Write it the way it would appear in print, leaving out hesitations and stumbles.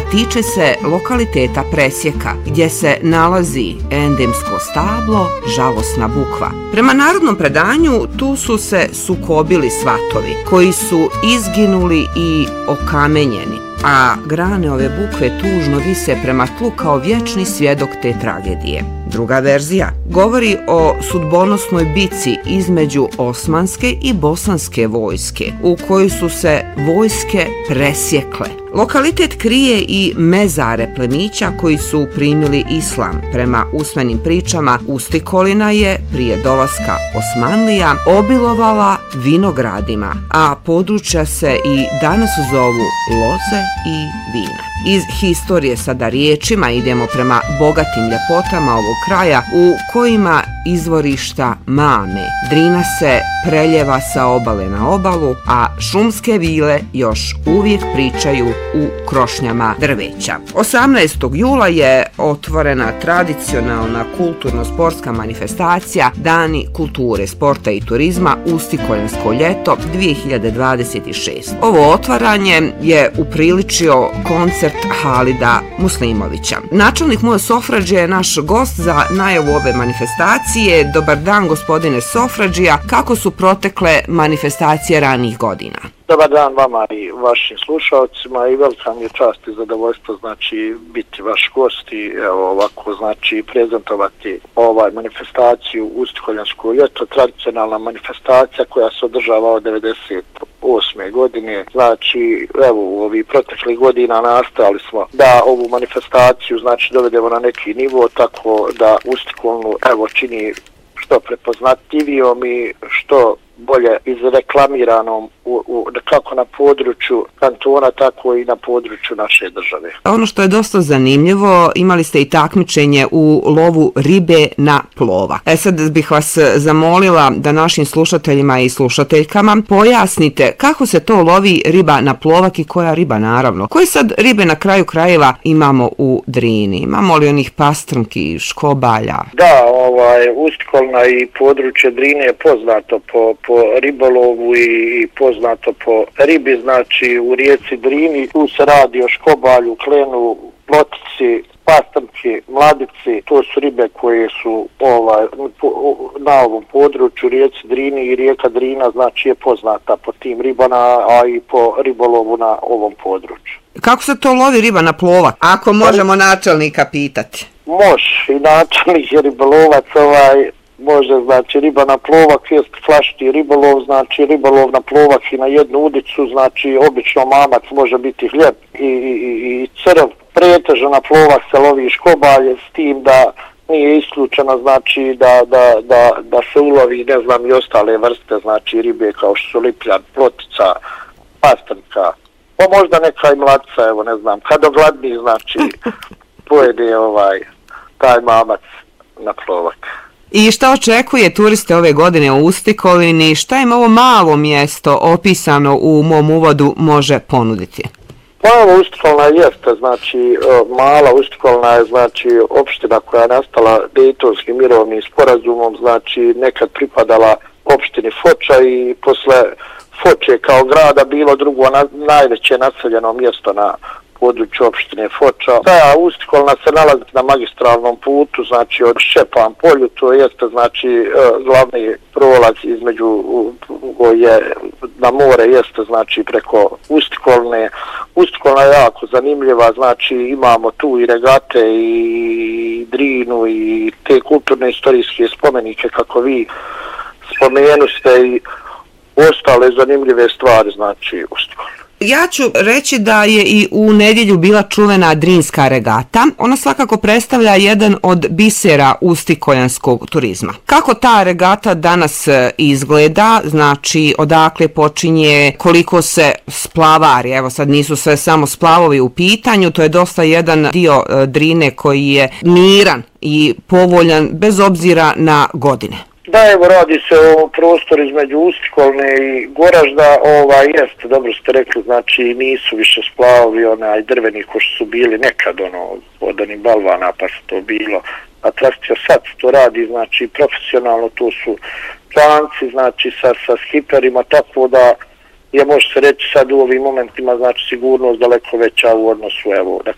tiče se lokaliteta Presjeka, gdje se nalazi endemsko stablo Žalosna bukva. Prema narodnom predanju tu su se sukobili svatovi, koji su izginuli i okamenjeni, a grane ove bukve tužno vise prema tlu kao vječni svjedok te tragedije. Druga verzija govori o sudbonosnoj bici između osmanske i bosanske vojske, u kojoj su se vojske presjekle. Lokalitet krije i mezare plemića koji su primili islam. Prema usmenim pričama, Ustikolina je prije dolaska Osmanlija obilovala vinogradima, a područja se i danas zovu loze i vina. Iz historije sada riječima idemo prema bogatim ljepotama ovog kraja u kojima izvorišta mame. Drina se preljeva sa obale na obalu, a šumske vile još uvijek pričaju u krošnjama drveća. 18. jula je otvorena tradicionalna kulturno-sportska manifestacija Dani kulture, sporta i turizma Ustikoljansko ljeto 2026. Ovo otvaranje je upriličio koncert Halida Muslimovića. Načelnik Mujo Sofradžija je naš gost za najavu ove manifestacije. Dobar dan, gospodine Sofradžija. Kako su protekle manifestacije ranijih godina? Dobar dan vama i vašim slušalcima i velika mi je čast i zadovoljstvo biti vaš gost i ovako prezentovati manifestaciju Ustikoljansko ljeto, tradicionalna manifestacija koja se održava od 98. godine. U ovih proteklih godina nastojali smo da ovu manifestaciju dovedemo na neki nivo, tako da Ustikolnu čini što prepoznatljivijom i što bolje izreklamiranom kako na području kantona, tako i na području naše države. Ono što je dosta zanimljivo, imali ste i takmičenje u lovu ribe na plova. Sad bih vas zamolila da našim slušateljima i slušateljkama pojasnite kako se to lovi riba na plovak i koja riba naravno. Koje sad ribe na kraju krajeva imamo u Drini? Imamo li onih pastrnki, škobalja? Da, Ustikolna i područje Drine je poznato po ribolovu i poznato po ribi, u rijeci Drini. Tu se radi o škobalju, klenu, plotici, pastrnki, mladici. To su ribe koje su na ovom području rijeci Drini i rijeka Drina je poznata po tim ribama, a i po ribolovu na ovom području. Kako se to lovi riba na plovak? Ako možemo načelnika pitati. Može i načelnik je ribolovac, može, riba na plovak jest flašti ribolov, ribolov na plovak i na jednu udicu, obično mamac može biti hljeb i crv. Pretežno na plovak se lovi škobalje, s tim da nije isključeno da se ulovi i ostale vrste ribe kao što su lipljan, plotica, pastrnka, možda neka i mlatica, kad ogladni pojede taj mamac na plovak. I šta očekuje turiste ove godine u Ustikolini? Šta im ovo malo mjesto opisano u mom uvodu može ponuditi? Pa ovo Ustikolna jeste, mala Ustikolna je opština koja je nastala Dejtonskim mirovnim sporazumom, nekad pripadala opštini Foča i posle Foče kao grada bilo drugo najveće naseljeno mjesto na području opštine Foča. Ta Ustikolna se nalazi na magistralnom putu, od Ščepan polju, to jeste glavni prolaz između na more jeste preko Ustikolne. Ustikolna je jako zanimljiva, imamo tu i regate i Drinu i te kulturne istorijske spomenike kako vi spomenuste i ostale zanimljive stvari Ustikolne. Ja ću reći da je i u nedjelju bila čuvena Drinska regata. Ona svakako predstavlja jedan od bisera ustikoljanskog turizma. Kako ta regata danas izgleda, odakle počinje, koliko se splavari, evo sad nisu sve samo splavovi u pitanju, to je dosta jedan dio Drine koji je miran i povoljan bez obzira na godine. Da, radi se o prostoru između Ustikolne i Goražda, jeste, dobro ste rekli, nisu više splavovi, drveni ko što su bili nekad, od onih balvana pa su to bilo atrakcija, sad to radi, profesionalno, to su članci, sa skiperima, tako da je, može se reći sad u ovim momentima, sigurnost daleko veća u odnosu,